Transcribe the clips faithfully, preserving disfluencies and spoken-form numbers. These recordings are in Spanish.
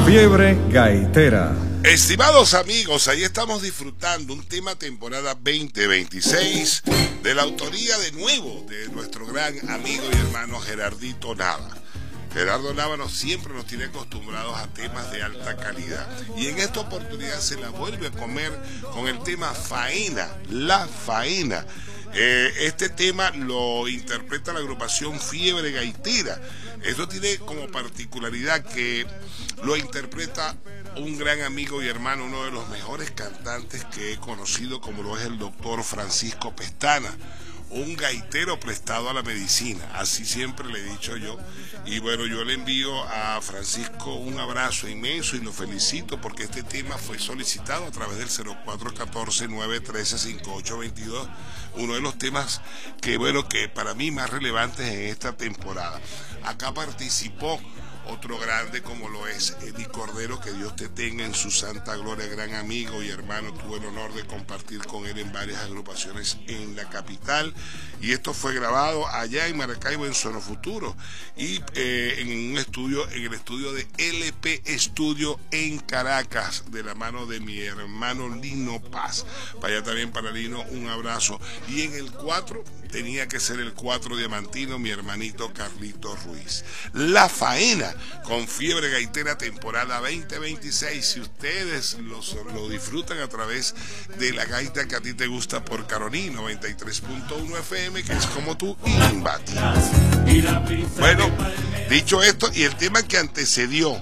Fiebre gaitera. Estimados amigos, ahí estamos disfrutando un tema temporada veinte veintiséis de la autoría de nuevo de nuestro gran amigo y hermano Gerardito Nava. Gerardo Nava nos, siempre nos tiene acostumbrados a temas de alta calidad y en esta oportunidad se la vuelve a comer con el tema Faena, la Faena. Eh, este tema lo interpreta la agrupación Fiebre Gaitera. Esto tiene como particularidad que lo interpreta un gran amigo y hermano, uno de los mejores cantantes que he conocido, como lo es el doctor Francisco Pestana, un gaitero prestado a la medicina, así siempre le he dicho yo. Y bueno, yo le envío a Francisco un abrazo inmenso y lo felicito porque este tema fue solicitado a través del cero cuatro uno cuatro, nueve uno tres, cinco ocho dos dos, uno de los temas que bueno, que para mí más relevantes en esta temporada. Acá participó otro grande como lo es Eddie Cordero, que Dios te tenga en su santa gloria, gran amigo y hermano. Tuve el honor de compartir con él en varias agrupaciones en la capital y esto fue grabado allá en Maracaibo, en Sono Futuro, y eh, en un estudio, en el estudio de L P Studio en Caracas, de la mano de mi hermano Lino Paz. Para allá también, para Lino, un abrazo. Y en el cuatro tenía que ser el cuatro diamantino, mi hermanito Carlito Ruiz. La Faena con Fiebre Gaitera temporada veinte veintiséis. Si ustedes los, lo disfrutan a través de la gaita que a ti te gusta por Caroní noventa y tres punto uno F M, que es como tú, imbatible. Bueno, dicho esto, y el tema que antecedió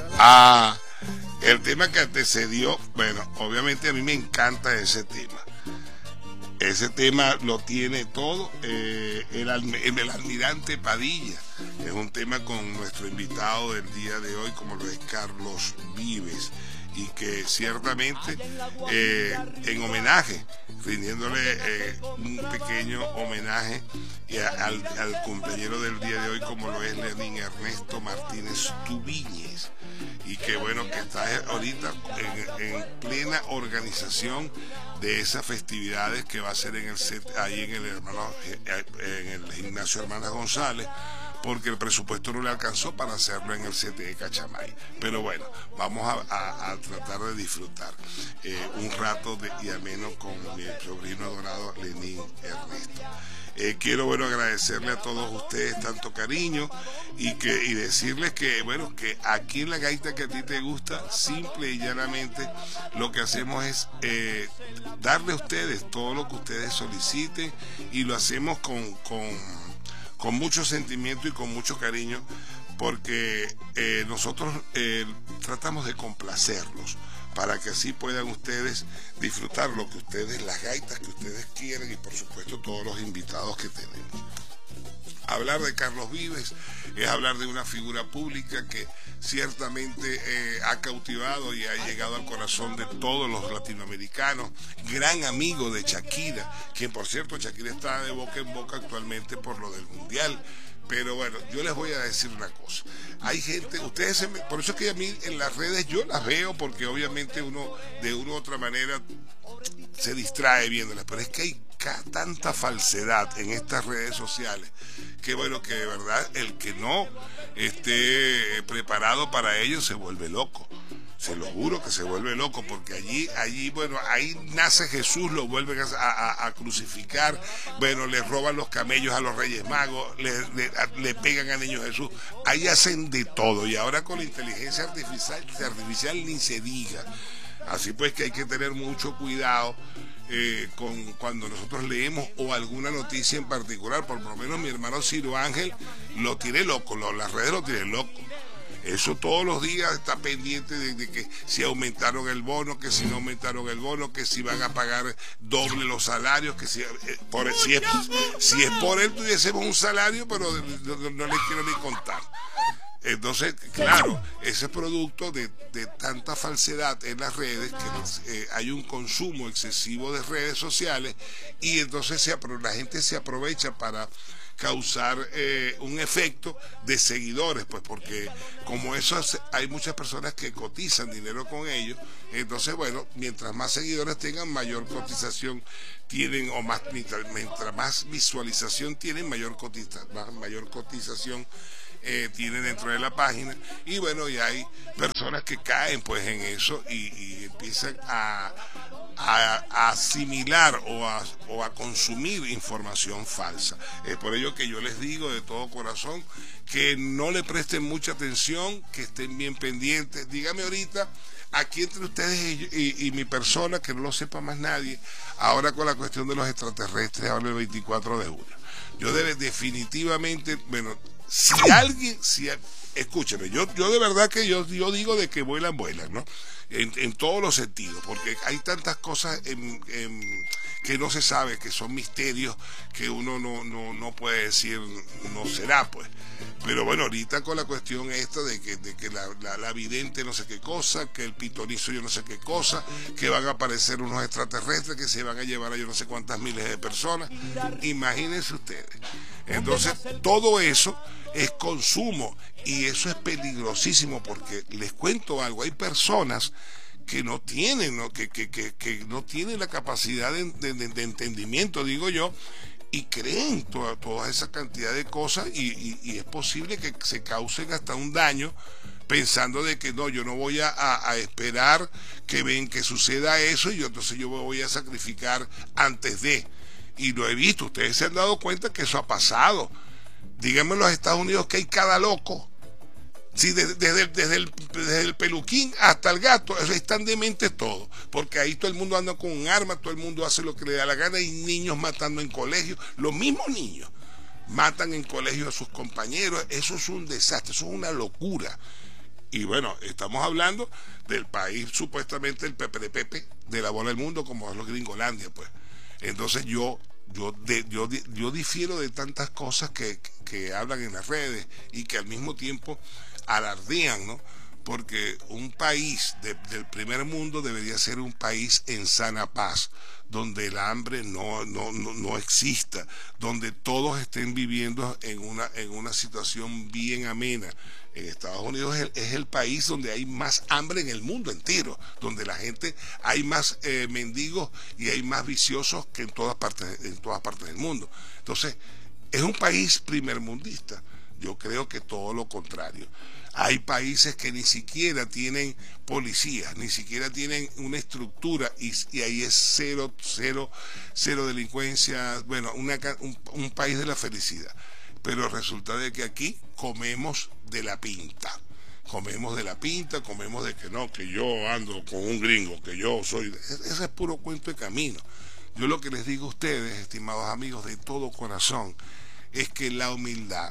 a el tema que antecedió, bueno, obviamente a mí me encanta ese tema. Ese tema lo tiene todo, eh, el, el almirante Padilla. Es un tema con nuestro invitado del día de hoy, como lo es Carlos Vives, y que ciertamente eh, en homenaje, rindiéndole eh, un pequeño homenaje y a, al, al compañero del día de hoy, como lo es Lenín Ernesto Martínez Tubiñez, y que bueno, que está ahorita en, en plena organización de esas festividades que va a ser en el set, ahí en el hermano, en el gimnasio Hermanas González, porque el presupuesto no le alcanzó para hacerlo en el C T E Cachamay. Pero bueno, vamos a, a, a tratar de disfrutar eh, un rato de, y ameno con mi sobrino adorado Lenín Ernesto. Eh, quiero bueno agradecerle a todos ustedes tanto cariño y que y decirles que bueno, que aquí en la gaita que a ti te gusta, simple y llanamente lo que hacemos es eh, darle a ustedes todo lo que ustedes soliciten, y lo hacemos con, con, con mucho sentimiento y con mucho cariño, porque eh, nosotros eh, tratamos de complacerlos para que así puedan ustedes disfrutar lo que ustedes, las gaitas que ustedes quieren, y por supuesto todos los invitados que tenemos. Hablar de Carlos Vives es hablar de una figura pública que ciertamente eh, ha cautivado y ha llegado al corazón de todos los latinoamericanos, gran amigo de Shakira, quien por cierto Shakira está de boca en boca actualmente por lo del mundial. Pero bueno, yo les voy a decir una cosa. Hay gente, ustedes, se me, por eso es que a mí en las redes yo las veo, porque obviamente uno de una u otra manera se distrae viéndolas, pero es que hay tanta falsedad en estas redes sociales que bueno, que de verdad el que no esté preparado para ello se vuelve loco. Se lo juro que se vuelve loco, porque allí, allí, bueno, ahí nace Jesús, lo vuelven a, a, a crucificar, bueno, le roban los camellos a los Reyes Magos, le, le, le pegan a Niño Jesús, ahí hacen de todo, y ahora con la inteligencia artificial, artificial ni se diga. Así pues que hay que tener mucho cuidado eh, con cuando nosotros leemos o alguna noticia en particular. Por lo menos mi hermano Ciro Ángel lo tiene loco, lo, las redes lo tienen loco. Eso todos los días está pendiente de, de que si aumentaron el bono, que si no aumentaron el bono, que si van a pagar doble los salarios, que si, eh, por, si, es, si es por él tuviésemos un salario, pero no, no, no les quiero ni contar. Entonces, claro, ese producto de, de tanta falsedad en las redes, que eh, hay un consumo excesivo de redes sociales, y entonces se, la gente se aprovecha para causar eh, un efecto de seguidores, pues porque como eso hay muchas personas que cotizan dinero con ellos, entonces bueno, mientras más seguidores tengan, mayor cotización tienen, o más, mientras, mientras más visualización tienen, mayor cotiza, más, mayor cotización eh, tiene dentro de la página, y bueno, y hay personas que caen pues en eso y, y empiezan a, a, a asimilar o a, o a consumir información falsa. Es por ello que yo les digo de todo corazón que no le presten mucha atención, que estén bien pendientes. Dígame ahorita, aquí entre ustedes y, y, y mi persona, que no lo sepa más nadie, ahora con la cuestión de los extraterrestres, ahora el veinticuatro de junio. Yo debe, definitivamente, bueno, si alguien, si, escúcheme, yo, yo de verdad que yo, yo digo de que vuelan, vuelan, ¿no? En, en todos los sentidos, porque hay tantas cosas en, en, que no se sabe, que son misterios, que uno no, no, no puede decir, no será, pues. Pero bueno, ahorita con la cuestión esta de que, de que la, la, la vidente no sé qué cosa, que el pitonizo yo no sé qué cosa, que van a aparecer unos extraterrestres que se van a llevar a yo no sé cuántas miles de personas, imagínense ustedes. Entonces, todo eso es consumo y eso es peligrosísimo, porque les cuento algo, hay personas que no tienen, ¿no? Que, que, que, que no tienen la capacidad de, de, de entendimiento, digo yo, y creen toda, toda esa cantidad de cosas y, y, y es posible que se causen hasta un daño pensando de que no, yo no voy a, a, a esperar que ven que suceda eso y yo entonces yo me voy a sacrificar antes de, y lo he visto, ustedes se han dado cuenta que eso ha pasado. Díganme en los Estados Unidos que hay cada loco. Sí, desde, desde, desde, el, desde el peluquín hasta el gato, están dementes todos, porque ahí todo el mundo anda con un arma, todo el mundo hace lo que le da la gana, y niños matando en colegios, los mismos niños matan en colegios a sus compañeros, eso es un desastre, eso es una locura. Y bueno, estamos hablando del país supuestamente el Pepe de Pepe de la bola del mundo, como es los Gringolandia, pues. Entonces yo Yo, de, yo, yo difiero de tantas cosas que, que hablan en las redes y que al mismo tiempo alardean, ¿no? Porque un país de, del primer mundo debería ser un país en sana paz, donde el hambre no, no, no, no exista, donde todos estén viviendo en una, en una situación bien amena. En Estados Unidos es el, es el país donde hay más hambre en el mundo entero, donde la gente, hay más eh, mendigos y hay más viciosos que en todas partes, en todas partes del mundo. Entonces, es un país primermundista. Yo creo que todo lo contrario. Hay países que ni siquiera tienen policías, ni siquiera tienen una estructura y, y ahí es cero, cero, cero delincuencia, bueno, una, un, un país de la felicidad. Pero resulta de que aquí comemos de la pinta, comemos de la pinta, comemos de que no, que yo ando con un gringo, que yo soy, ese es puro cuento de camino. Yo lo que les digo a ustedes, estimados amigos, de todo corazón, es que la humildad,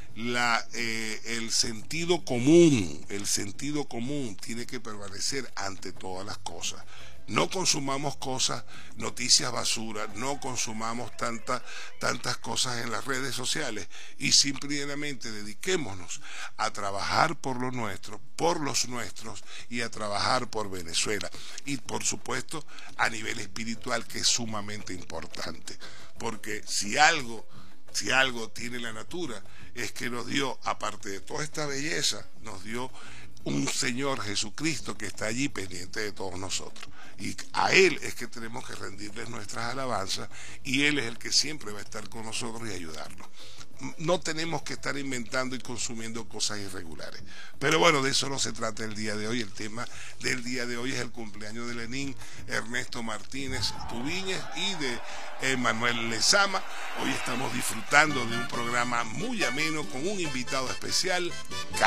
la, eh, el sentido común, el sentido común tiene que prevalecer ante todas las cosas. No consumamos cosas, noticias basura, no consumamos tanta, tantas cosas en las redes sociales y simplemente dediquémonos a trabajar por lo nuestro, por los nuestros y a trabajar por Venezuela. Y por supuesto a nivel espiritual, que es sumamente importante, porque si algo, si algo tiene la natura es que nos dio, aparte de toda esta belleza, nos dio un Señor Jesucristo que está allí pendiente de todos nosotros. Y a Él es que tenemos que rendirles nuestras alabanzas y Él es el que siempre va a estar con nosotros y ayudarnos. No tenemos que estar inventando y consumiendo cosas irregulares. Pero bueno, de eso no se trata el día de hoy. El tema del día de hoy es el cumpleaños de Lenín Ernesto Martínez Tubiñez y de Emanuel Lezama. Hoy estamos disfrutando de un programa muy ameno con un invitado especial,